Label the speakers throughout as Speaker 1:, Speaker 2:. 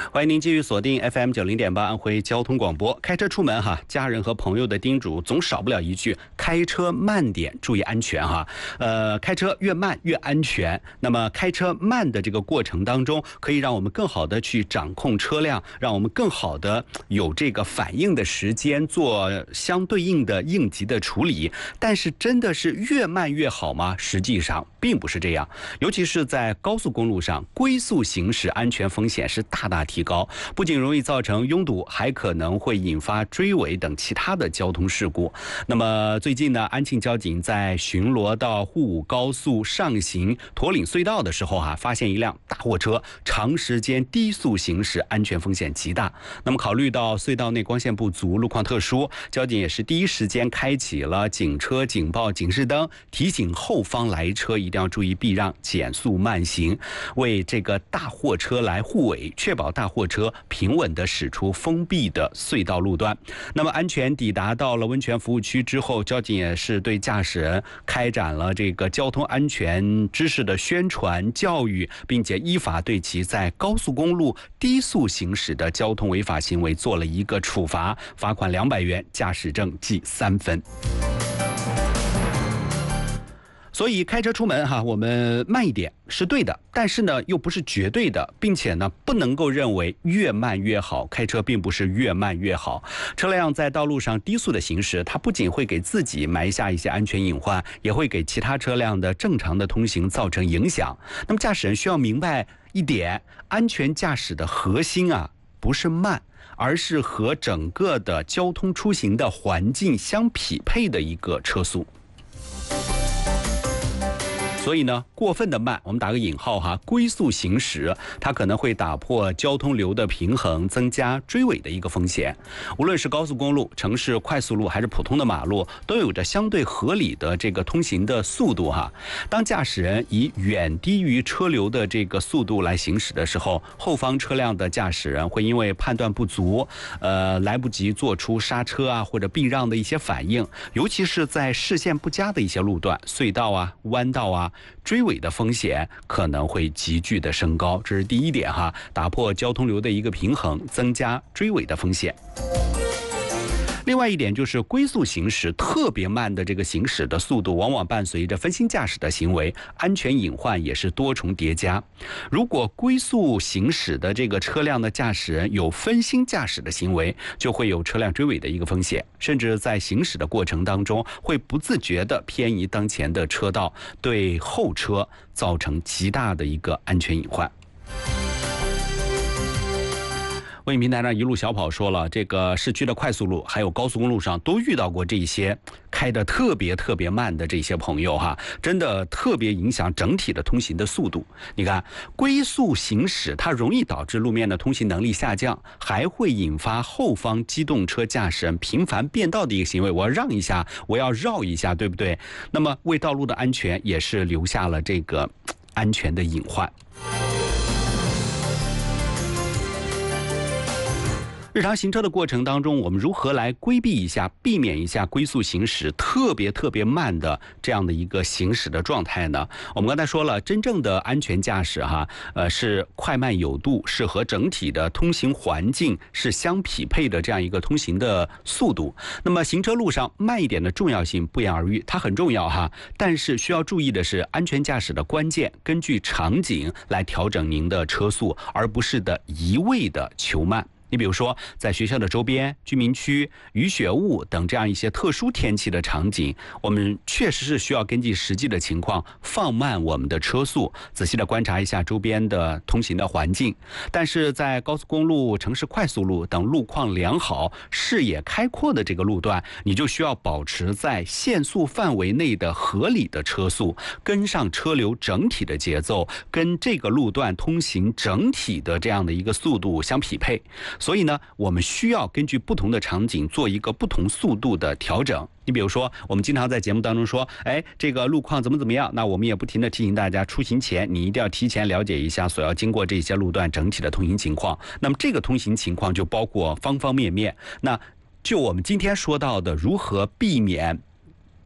Speaker 1: 欢迎您继续锁定 FM 90.8安徽交通广播。开车出门哈，家人和朋友的叮嘱总少不了一句：开车慢点，注意安全哈。开车越慢越安全。那么开车慢的这个过程当中，可以让我们更好的去掌控车辆，让我们更好的有这个反应的时间，做相对应的应急的处理。但是真的是越慢越好吗？实际上并不是这样。尤其是在高速公路上，龟速行驶安全风险是大大提高，不仅容易造成拥堵，还可能会引发追尾等其他的交通事故。那么最近呢，安庆交警在巡逻到沪武高速上行驼岭隧道的时候发现一辆大货车长时间低速行驶，安全风险极大。那么考虑到隧道内光线不足，路况特殊，交警也是第一时间开启了警车警报警示灯，提醒后方来车一定要注意避让，减速慢行，为这个大货车来护尾，确保大货车平稳地驶出封闭的隧道路段。那么安全抵达到了温泉服务区之后，交警也是对驾驶人开展了这个交通安全知识的宣传教育，并且依法对其在高速公路低速行驶的交通违法行为做了一个处罚，罚款200元，驾驶证记3分。所以开车出门我们慢一点是对的，但是呢又不是绝对的，并且呢不能够认为越慢越好，开车并不是越慢越好。车辆在道路上低速的行驶，它不仅会给自己埋下一些安全隐患，也会给其他车辆的正常的通行造成影响。那么驾驶人需要明白一点，安全驾驶的核心不是慢，而是和整个的交通出行的环境相匹配的一个车速。所以呢，过分的慢，我们打个引号龟速行驶，它可能会打破交通流的平衡，增加追尾的一个风险。无论是高速公路、城市快速路还是普通的马路，都有着相对合理的这个通行的速度当驾驶人以远低于车流的这个速度来行驶的时候，后方车辆的驾驶人会因为判断不足，来不及做出刹车或者避让的一些反应，尤其是在视线不佳的一些路段、隧道弯道追尾的风险可能会急剧的升高。这是第一点打破交通流的一个平衡，增加追尾的风险。另外一点就是龟速行驶特别慢的这个行驶的速度，往往伴随着分心驾驶的行为，安全隐患也是多重叠加。如果龟速行驶的这个车辆的驾驶人有分心驾驶的行为，就会有车辆追尾的一个风险，甚至在行驶的过程当中会不自觉地偏移当前的车道，对后车造成极大的一个安全隐患。微信平台上一路小跑说了，这个市区的快速路还有高速公路上都遇到过这些开得特别慢的这些朋友真的特别影响整体的通行的速度。你看，龟速行驶它容易导致路面的通行能力下降，还会引发后方机动车驾驶人频繁变道的一个行为，我要让一下，我要绕一下，对不对？那么为道路的安全也是留下了这个安全的隐患。日常行车的过程当中，我们如何来规避一下、避免一下龟速行驶特别慢的这样的一个行驶的状态呢？我们刚才说了，真正的安全驾驶是快慢有度，是和整体的通行环境是相匹配的这样一个通行的速度。那么行车路上慢一点的重要性不言而喻，它很重要但是需要注意的是，安全驾驶的关键根据场景来调整您的车速，而不是一味的求慢。你比如说，在学校的周边、居民区、雨雪雾等这样一些特殊天气的场景，我们确实是需要根据实际的情况放慢我们的车速，仔细的观察一下周边的通行的环境。但是在高速公路、城市快速路等路况良好、视野开阔的这个路段，你就需要保持在限速范围内的合理的车速，跟上车流整体的节奏，跟这个路段通行整体的这样的一个速度相匹配。所以呢，我们需要根据不同的场景做一个不同速度的调整。你比如说，我们经常在节目当中说，这个路况怎么样，那我们也不停地提醒大家，出行前你一定要提前了解一下所要经过这些路段整体的通行情况。那么这个通行情况就包括方方面面。那就我们今天说到的，如何避免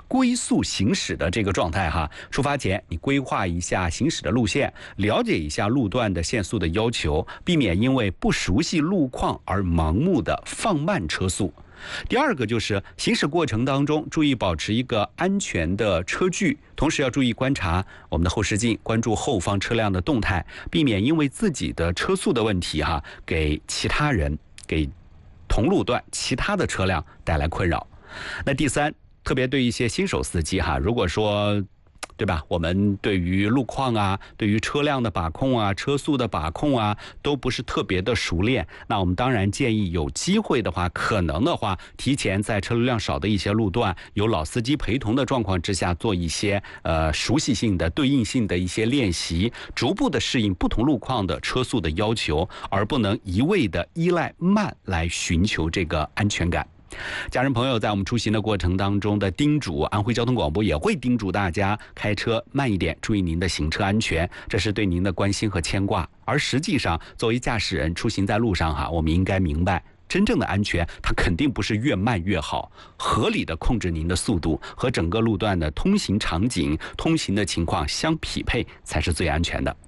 Speaker 1: 龟速行驶的这个状态哈。出发前你规划一下行驶的路线，了解一下路段的限速的要求，避免因为不熟悉路况而盲目的放慢车速。第二个就是行驶过程当中注意保持一个安全的车距，同时要注意观察我们的后视镜，关注后方车辆的动态，避免因为自己的车速的问题给其他人给同路段其他的车辆带来困扰。那第三，特别对一些新手司机如果说对吧，我们对于路况对于车辆的把控车速的把控都不是特别的熟练，那我们当然建议有机会的话，可能的话提前在车流量少的一些路段，有老司机陪同的状况之下，做一些熟悉性的对应性的一些练习，逐步的适应不同路况的车速的要求，而不能一味的依赖慢来寻求这个安全感。家人朋友在我们出行的过程当中的叮嘱，安徽交通广播也会叮嘱大家开车慢一点，注意您的行车安全，这是对您的关心和牵挂。而实际上作为驾驶人出行在路上我们应该明白，真正的安全它肯定不是越慢越好，合理的控制您的速度和整个路段的通行场景通行的情况相匹配才是最安全的。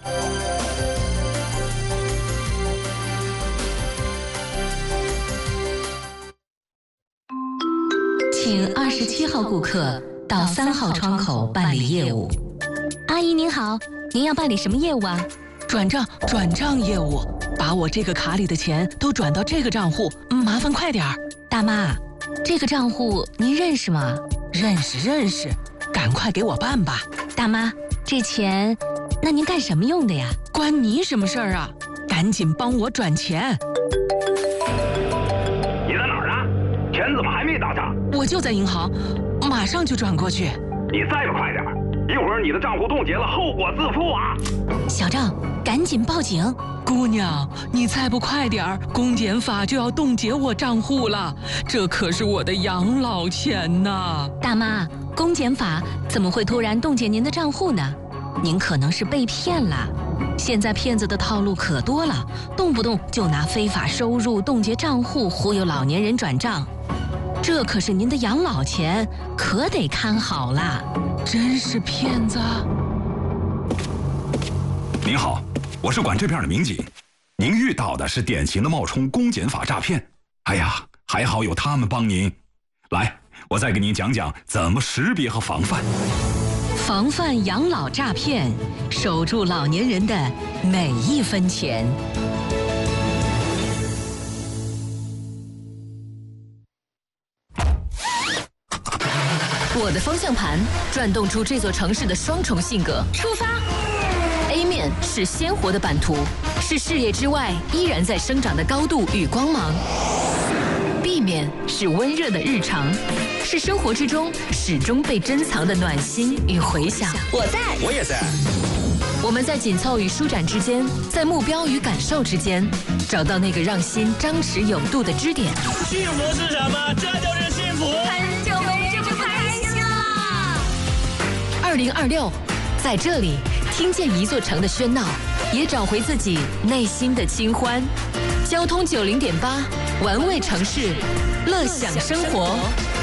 Speaker 2: 请27号顾客到3号窗口办理业务。
Speaker 3: 阿姨您好，您要办理什么业务啊？
Speaker 4: 转账业务，把我这个卡里的钱都转到这个账户，麻烦快点儿。
Speaker 3: 大妈，这个账户您认识吗？
Speaker 4: 认识，赶快给我办吧。
Speaker 3: 大妈，这钱，那您干什么用的呀？
Speaker 4: 关你什么事儿啊？赶紧帮我转钱。
Speaker 5: 你在哪儿啊？钱怎么还没打上？
Speaker 4: 我就在银行，马上就转过去。
Speaker 5: 你再不快点，一会儿你的账户冻结了，后果自负啊！
Speaker 3: 小郑，赶紧报警！
Speaker 4: 姑娘，你再不快点儿，公检法就要冻结我账户了，这可是我的养老钱呐！
Speaker 3: 大妈，公检法怎么会突然冻结您的账户呢？您可能是被骗了。现在骗子的套路可多了，动不动就拿非法收入冻结账户忽悠老年人转账，这可是您的养老钱，可得看好了。
Speaker 4: 真是骗子！
Speaker 6: 您好，我是管这片的民警，您遇到的是典型的冒充公检法诈骗。哎呀，还好有他们帮您。来，我再给您讲讲怎么识别和防范。
Speaker 2: 防范养老诈骗，守住老年人的每一分钱。
Speaker 7: 我的方向盘转动出这座城市的双重性格。出发 ！A 面是鲜活的版图，是视野之外依然在生长的高度与光芒。B 面是温热的日常，是生活之中始终被珍藏的暖心与回响。
Speaker 3: 我在，
Speaker 5: 我也在。
Speaker 7: 我们在紧凑与舒展之间，在目标与感受之间，找到那个让心张弛有度的支点。
Speaker 8: 幸福是什么？这就是幸福。
Speaker 3: 很久没这么开心了。
Speaker 7: 2026，在这里听见一座城的喧闹，也找回自己内心的清欢。交通90.8，玩味城市，乐享生活。